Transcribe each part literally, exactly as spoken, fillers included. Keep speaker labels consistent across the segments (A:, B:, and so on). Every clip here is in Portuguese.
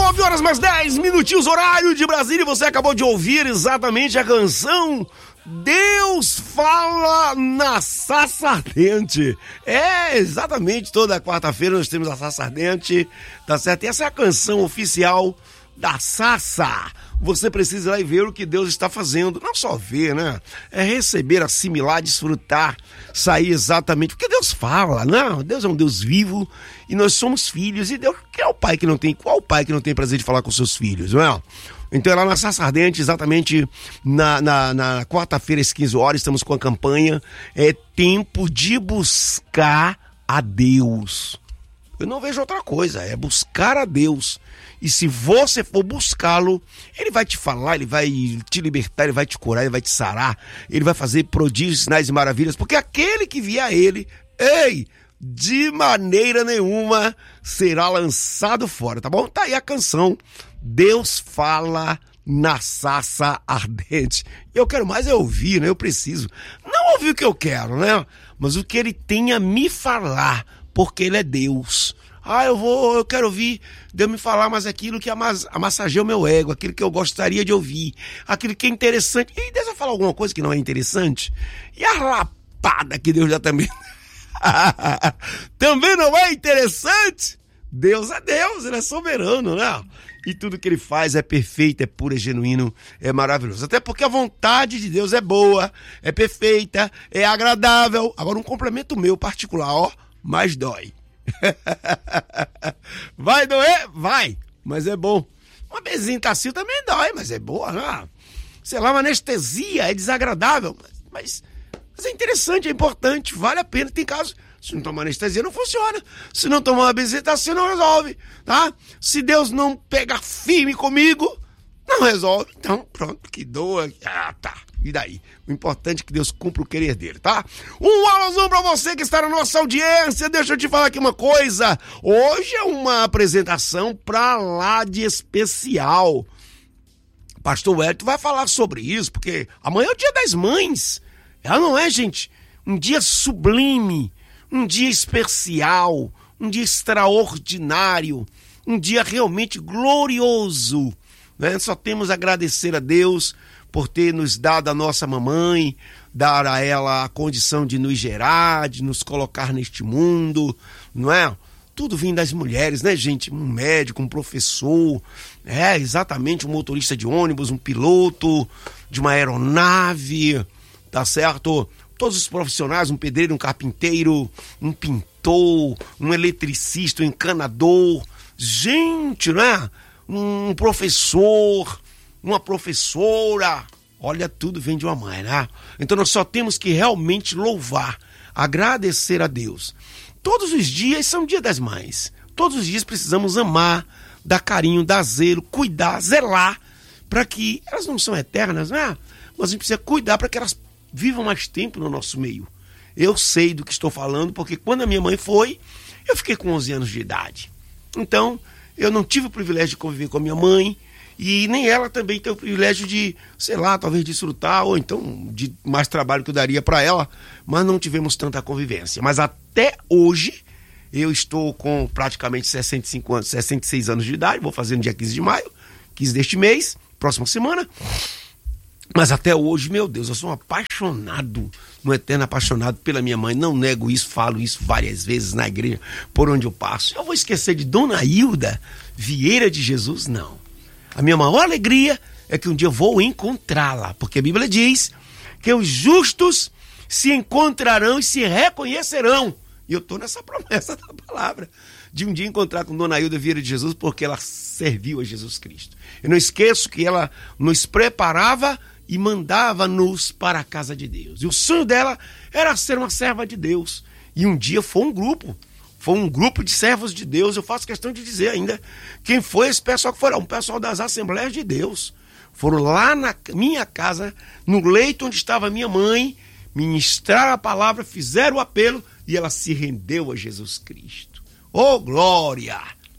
A: nove horas mais dez minutinhos, horário de Brasília, e você acabou de ouvir exatamente a canção Deus Fala na Sassa Ardente. É, exatamente, toda quarta-feira nós temos a Sassa Ardente, tá certo? E essa é a canção oficial da Sassa. Você precisa ir lá e ver o que Deus está fazendo. Não só ver, né? É receber, assimilar, desfrutar, sair exatamente. Porque Deus fala, não? Deus é um Deus vivo e nós somos filhos. E Deus, que é o pai que não tem, qual o pai que não tem prazer de falar com seus filhos, não é? Então é lá na Sassa Ardente, exatamente na, na, na quarta-feira às quinze horas, estamos com a campanha É Tempo de Buscar a Deus. Eu não vejo outra coisa, é buscar a Deus. E se você for buscá-lo, ele vai te falar, ele vai te libertar, ele vai te curar, ele vai te sarar, ele vai fazer prodígios, sinais e maravilhas, porque aquele que vier a ele, ei, de maneira nenhuma será lançado fora, tá bom? Tá aí a canção Deus Fala na Sassa Ardente. Eu quero mais é ouvir, né? Eu preciso. Não ouvir o que eu quero, né? Mas o que ele tem a me falar, porque ele é Deus. Ah, eu vou, eu quero ouvir Deus me falar, mas aquilo que amassageia o meu ego, aquilo que eu gostaria de ouvir, aquilo que é interessante. E Deus vai falar alguma coisa que não é interessante? E a lapada que Deus já também... também não é interessante? Deus é Deus, ele é soberano, né? E tudo que ele faz é perfeito, é puro, é genuíno, é maravilhoso. Até porque a vontade de Deus é boa, é perfeita, é agradável. Agora um complemento meu particular, ó, mas dói. Vai doer? Vai, mas é bom. Uma bezinho-tacil também dói, mas é boa, né? Sei lá, uma anestesia é desagradável, mas, mas é interessante, é importante, vale a pena. Tem casos, se não tomar anestesia não funciona, se não tomar uma bezinho-tacil não resolve, tá? Se Deus não pegar firme comigo, não resolve. Então pronto, que doa, ah tá, e daí? O importante é que Deus cumpra o querer dele, tá? Um alusão pra você que está na nossa audiência. Deixa eu te falar aqui uma coisa. Hoje é uma apresentação pra lá de especial. Pastor Wellington vai falar sobre isso, porque amanhã é o dia das mães. Ela não é, gente, um dia sublime, um dia especial, um dia extraordinário, um dia realmente glorioso, né? Só temos a agradecer a Deus por ter nos dado a nossa mamãe, dar a ela a condição de nos gerar, de nos colocar neste mundo, não é? Tudo vem das mulheres, né, gente? Um médico, um professor, é, exatamente, um motorista de ônibus, um piloto de uma aeronave, tá certo? Todos os profissionais, um pedreiro, um carpinteiro, um pintor, um eletricista, um encanador, gente, né? Um professor, uma professora, olha, tudo vem de uma mãe, né? Então nós só temos que realmente louvar, agradecer a Deus. Todos os dias são dia das mães, todos os dias precisamos amar, dar carinho, dar zelo, cuidar, zelar, para que elas não são eternas, né? Mas a gente precisa cuidar para que elas vivam mais tempo no nosso meio. Eu sei do que estou falando, porque quando a minha mãe foi, eu fiquei com onze anos de idade. Então, eu não tive o privilégio de conviver com a minha mãe, e nem ela também tem o privilégio de, sei lá, talvez desfrutar, ou então de mais trabalho que eu daria para ela, mas não tivemos tanta convivência. Mas até hoje, eu estou com praticamente sessenta e cinco anos, sessenta e seis anos de idade, vou fazer no dia quinze de maio, quinze deste mês, próxima semana. Mas até hoje, meu Deus, eu sou um apaixonado, um eterno apaixonado pela minha mãe. Não nego isso, falo isso várias vezes na igreja, por onde eu passo. Eu vou esquecer de Dona Hilda Vieira de Jesus? Não. A minha maior alegria é que um dia eu vou encontrá-la, porque a Bíblia diz que os justos se encontrarão e se reconhecerão. E eu estou nessa promessa da palavra, de um dia encontrar com Dona Hilda Vieira de Jesus, porque ela serviu a Jesus Cristo. Eu não esqueço que ela nos preparava e mandava-nos para a casa de Deus. E o sonho dela era ser uma serva de Deus. E um dia foi um grupo, foi um grupo de servos de Deus. Eu faço questão de dizer ainda quem foi esse pessoal que foi lá, um pessoal das Assembleias de Deus. Foram lá na minha casa, no leito onde estava minha mãe, ministraram a palavra, fizeram o apelo e ela se rendeu a Jesus Cristo. Oh, glória!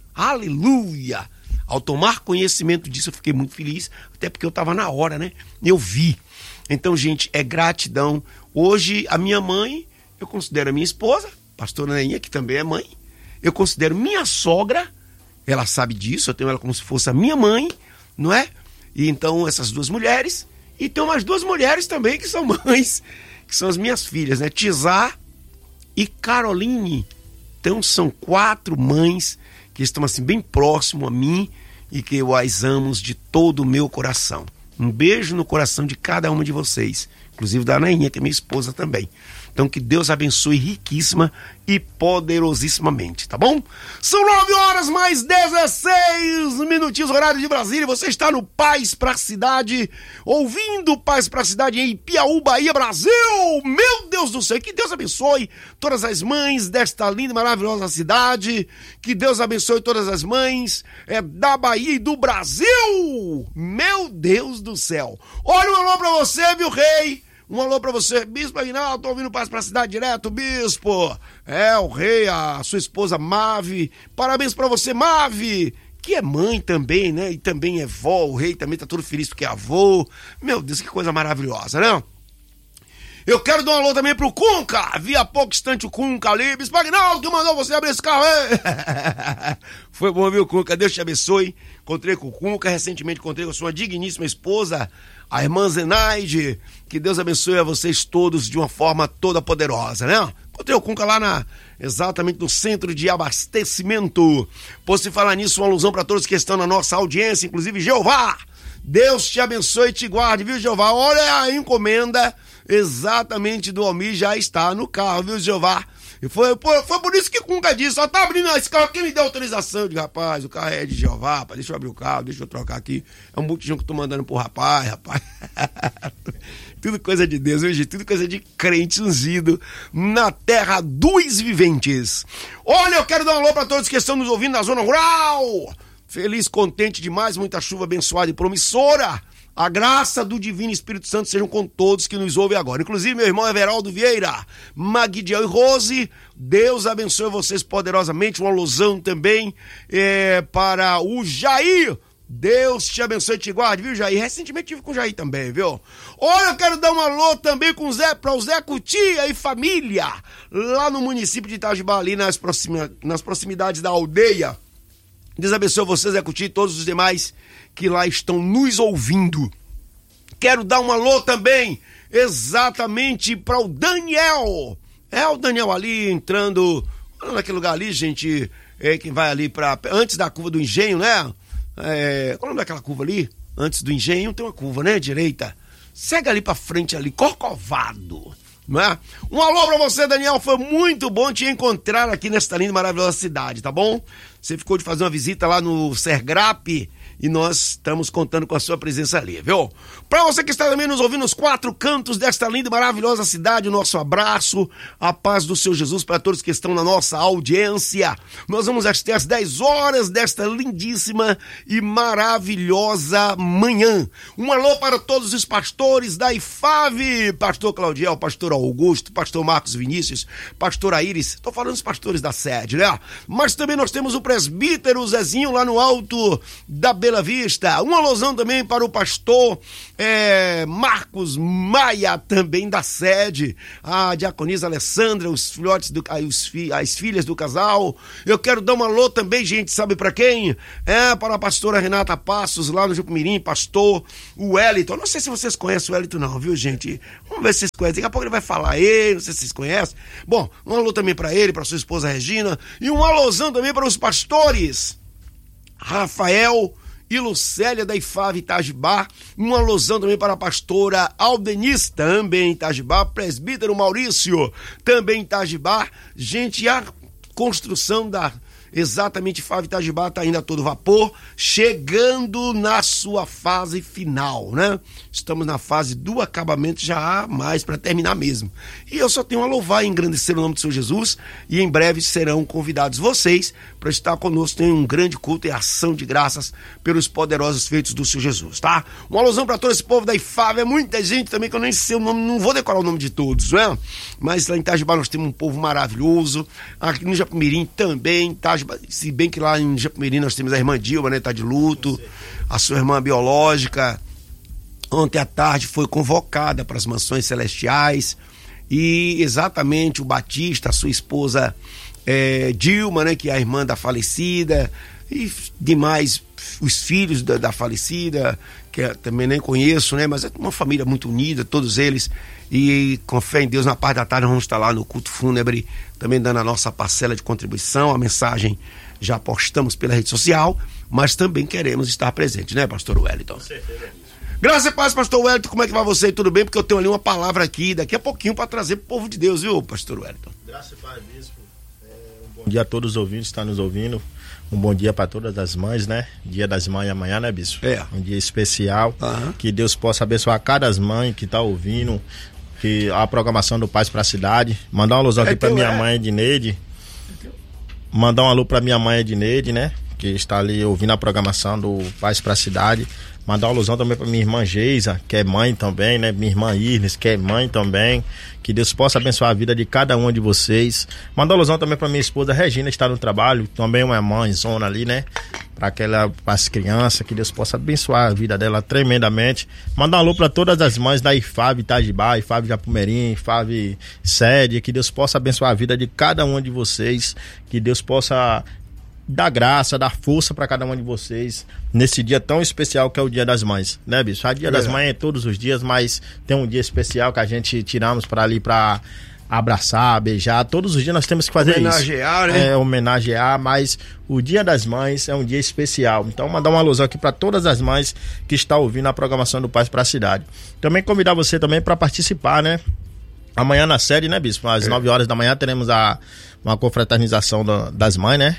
A: Aleluia! Ao tomar conhecimento disso, eu fiquei muito feliz, até porque eu estava na hora, né? Eu vi. Então, gente, é gratidão. Hoje, a minha mãe, eu considero a minha esposa, pastora Neinha, que também é mãe. Eu considero minha sogra ela sabe disso, eu tenho ela como se fosse a minha mãe, não é? E então essas duas mulheres, e tem umas duas mulheres também que são mães, que são as minhas filhas, né? Tizá e Caroline. Então são quatro mães que estão assim bem próximo a mim e que eu as amo de todo o meu coração. Um beijo no coração de cada uma de vocês, inclusive da Anainha, que é minha esposa também. Então que Deus abençoe riquíssima e poderosíssimamente, tá bom? São nove horas mais dezesseis minutinhos, horário de Brasília. Você está no Paz pra Cidade, ouvindo Paz pra Cidade em Piauí, Bahia, Brasil. Meu Deus do céu, que Deus abençoe todas as mães desta linda e maravilhosa cidade. Que Deus abençoe todas as mães é, da Bahia e do Brasil. Meu Deus do céu. Olha um alô pra você, viu, rei? Um alô pra você, Bispo Aguinaldo, tô ouvindo Paz pra Cidade direto, Bispo. É, o rei, a sua esposa Mave. Parabéns pra você, Mave, que é mãe também, né? E também é vó, o rei também tá todo feliz porque é avô. Meu Deus, que coisa maravilhosa, né? Eu quero dar um alô também pro Cunca. Vi há pouco instante o Cunca ali. Bispo Aguinaldo, que mandou você abrir esse carro aí. Foi bom, viu, Cunca? Deus te abençoe. Encontrei com o Cunca, recentemente encontrei com a sua digníssima esposa, a irmã Zenaide. Que Deus abençoe a vocês todos de uma forma toda poderosa, né? Encontrei o Cunca lá na, exatamente no centro de abastecimento. Por se falar nisso, uma alusão para todos que estão na nossa audiência, inclusive Jeová. Deus te abençoe e te guarde, viu, Jeová? Olha a encomenda exatamente do Almir, já está no carro, viu, Jeová? E foi, foi, foi por isso que o Cunca disse, ó, tá abrindo esse carro, quem me deu autorização? Eu digo, rapaz, o carro é de Jeová, rapaz, deixa eu abrir o carro, deixa eu trocar aqui. É um botijão que eu tô mandando pro rapaz, rapaz. Tudo coisa de Deus, viu, gente? Tudo coisa de crente ungido na terra dos viventes. Olha, eu quero dar um alô pra todos que estão nos ouvindo na zona rural. Feliz, contente demais, muita chuva abençoada e promissora. A graça do Divino Espírito Santo sejam com todos que nos ouvem agora. Inclusive meu irmão Everaldo Vieira, Magdiel e Rose, Deus abençoe vocês poderosamente. Um alusão também é, para o Jair. Deus te abençoe e te guarde, viu, Jair? Recentemente tive com o Jair também, viu? Olha, eu quero dar um alô também com o Zé, para o Zé Cutia e família, lá no município de Itajubá, ali nas, proxima, nas proximidades da aldeia. Deus abençoe vocês, Zé Cutia, e todos os demais que lá estão nos ouvindo. Quero dar um alô também, exatamente para o Daniel. É o Daniel ali entrando, naquele lugar ali, gente, é, que vai ali para antes da curva do Engenho, né? É, qual é o nome daquela curva ali? Antes do Engenho tem uma curva, né? Direita. Segue ali para frente ali, Corcovado. Não é? Um alô pra você, Daniel, foi muito bom te encontrar aqui nesta linda e maravilhosa cidade, tá bom? Você ficou de fazer uma visita lá no Sergrap e nós estamos contando com a sua presença ali, viu? Pra você que está também nos ouvindo nos quatro cantos desta linda e maravilhosa cidade, o nosso abraço, a paz do seu Jesus para todos que estão na nossa audiência. Nós vamos até às dez horas desta lindíssima e maravilhosa manhã. Um alô para todos os pastores da I F A V, pastor Claudiel, pastor Augusto, pastor Marcos Vinícius, pastora Iris, tô falando dos pastores da sede, né? Mas também nós temos o presbítero Zezinho lá no alto da Bela Vista. Um alusão também para o pastor é, Marcos Maia, também da sede, a diaconisa Alessandra, os filhotes, do, os fi, as filhas do casal. Eu quero dar um alô também, gente, sabe para quem? É para a pastora Renata Passos, lá no Jucumirim, pastor Wellington. Não sei se vocês conhecem o Wellington não, viu, gente? Vamos ver se vocês conhecem. Daqui a pouco ele vai falar ele, não sei se vocês conhecem. Bom, um alô também para ele, para sua esposa Regina, e um alôzão também para os pastores Rafael e Lucélia da I F A V Itajubá, uma alusão também para a pastora Aldenice, também em Itajubá, presbítero Maurício, também em Itajubá. Gente, a construção da exatamente I F A V Itajubá está indo a todo vapor, chegando na sua fase final, né? Estamos na fase do acabamento, já há mais para terminar mesmo. E eu só tenho a louvar e engrandecer o nome do Senhor Jesus, e em breve serão convidados vocês para estar conosco em um grande culto e ação de graças pelos poderosos feitos do Senhor Jesus, tá? Uma alusão para todo esse povo da I F A V, é muita gente também que eu nem sei o nome, não vou decorar o nome de todos, né? Mas lá em Itajubá nós temos um povo maravilhoso, aqui no Japumirim também, Itajubá, se bem que lá em Japumirim nós temos a irmã Dilma, né? Tá de luto, a sua irmã biológica, ontem à tarde foi convocada para as mansões celestiais, e exatamente o Batista, a sua esposa é, Dilma, né, que é a irmã da falecida, e demais os filhos da, da falecida, que eu também nem conheço, né? Mas é uma família muito unida, todos eles. E com fé em Deus, na parte da tarde nós vamos estar lá no culto fúnebre, também dando a nossa parcela de contribuição. A mensagem já postamos pela rede social, mas também queremos estar presentes, né, pastor Wellington?
B: Com certeza.
A: Graças a Deus, pastor Wellington, como é que vai você? Tudo bem? Porque eu tenho ali uma palavra aqui, daqui a pouquinho, para trazer pro povo de Deus, viu, pastor Wellington?
B: Graças a Deus, bispo. É, um bom dia a todos os ouvintes que estão nos ouvindo. Um bom dia para todas as mães, né? Dia das Mães amanhã, né, bispo?
A: É.
B: Um dia especial.
A: Uhum.
B: Que Deus possa abençoar cada mãe que tá ouvindo, que a programação do Paz para a Cidade. Mandar um alusão
A: é
B: aqui para minha
A: é.
B: mãe Edneide. Mandar um alô para minha mãe Edneide, né? Que está ali ouvindo a programação do Paz para a Cidade. Mandar uma alusão também para minha irmã Geisa, que é mãe também, né? Minha irmã Irnes, que é mãe também. Que Deus possa abençoar a vida de cada um de vocês. Mandar uma alusão também para minha esposa Regina, que está no trabalho, também uma mãe zona ali, né? Para aquela, para as crianças, que Deus possa abençoar a vida dela tremendamente. Mandar um alô para todas as mães da I F A V Itajibá, I F A V Japumerim, I F A V Sede, que Deus possa abençoar a vida de cada um de vocês, que Deus possa dar graça, dar força para cada um de vocês nesse dia tão especial que é o Dia das Mães, né, bicho? A Dia é. das Mães é todos os dias, mas tem um dia especial que a gente tiramos para ali para abraçar, beijar. Todos os dias nós temos que fazer
A: homenagear,
B: isso.
A: Né?
B: É, homenagear, mas o Dia das Mães é um dia especial. Então, mandar uma alusão aqui para todas as mães que estão ouvindo a programação do Paz para a Cidade. Também convidar você também para participar, né? Amanhã na série, né, bispo? Às é. nove horas da manhã teremos a, uma confraternização do, das mães, né?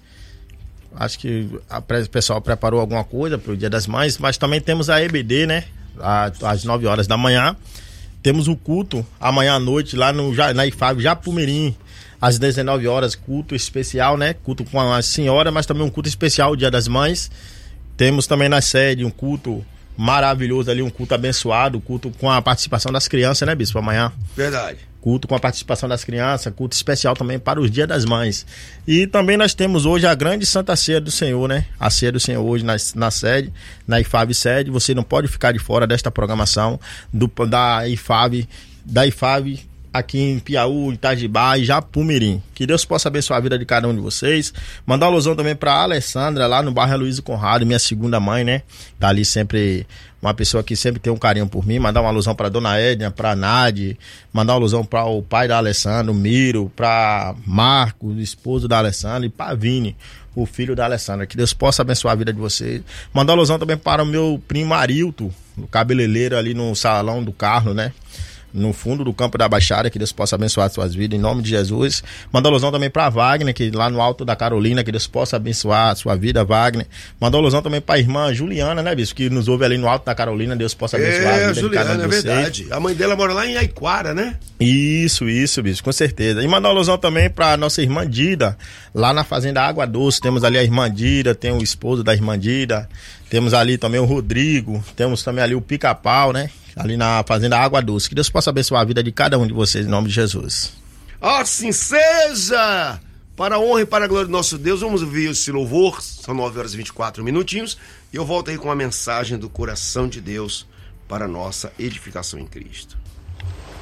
B: Acho que o pessoal preparou alguma coisa para o Dia das Mães, mas também temos a E B D, né? Às nove horas da manhã. Temos o culto amanhã à noite lá no, na I F A V Japumerim, às dezenove horas, culto especial, né? Culto com a senhora, mas também um culto especial, o Dia das Mães. Temos também na sede um culto maravilhoso ali, um culto abençoado, culto com a participação das crianças, né, bispo? Amanhã.
A: Verdade.
B: Culto com a participação das crianças, culto especial também para os Dias das Mães. E também nós temos hoje a grande Santa Ceia do Senhor, né? A Ceia do Senhor hoje na, na sede, na I F A V sede. Você não pode ficar de fora desta programação do, da I F A V, da I F A V aqui em Piauí, Itajibá e Japumirim. Que Deus possa abençoar a vida de cada um de vocês. Mandar uma alusão também para a Alessandra, lá no bairro Luiz Conrado, minha segunda mãe, né? Tá ali sempre, uma pessoa que sempre tem um carinho por mim. Mandar uma alusão para dona Edna, para Nadi. Mandar uma alusão para o pai da Alessandra, o Miro, para Marcos, o esposo da Alessandra, e para Vini, o filho da Alessandra. Que Deus possa abençoar a vida de vocês. Mandar uma alusão também para o meu primo Arilton, o cabeleireiro ali no salão do Carlos, né? No fundo do campo da Baixada, que Deus possa abençoar suas vidas, em nome de Jesus. Manda alusão também para Wagner, que lá no Alto da Carolina, que Deus possa abençoar a sua vida, Wagner. Manda alusão também para a irmã Juliana, né, bispo, que nos ouve ali no Alto da Carolina, Deus possa abençoar é, a vida
A: Juliana,
B: de cada um de vocês.
A: É verdade. A mãe dela mora lá em Aiquara, né?
B: Isso, isso, bispo, com certeza. E mandar alusão também para nossa irmã Dida, lá na Fazenda Água Doce. Temos ali a irmã Dida, tem o esposo da irmã Dida, temos ali também o Rodrigo, temos também ali o Pica-Pau, né? Ali na Fazenda Água Doce. Que Deus possa abençoar a vida de cada um de vocês, em nome de Jesus.
A: Assim seja! Para a honra e para a glória do nosso Deus, vamos ouvir esse louvor. São nove horas e vinte e quatro minutinhos. E eu volto aí com a mensagem do coração de Deus para a nossa edificação em Cristo.